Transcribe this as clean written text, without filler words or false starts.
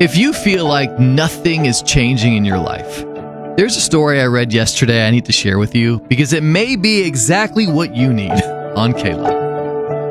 If you feel like nothing is changing in your life, there's a story I read yesterday I need to share with you because it may be exactly what you need on Kayla.